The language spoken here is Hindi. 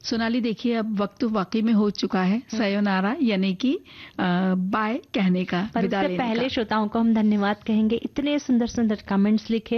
सोनाली, देखिए अब वक्त तो वाकई में हो चुका है सयोनारा यानी कि बाय कहने का, पर विदा उससे लेने पहले का। श्रोताओं को हम धन्यवाद कहेंगे, इतने सुंदर सुंदर कमेंट्स लिखे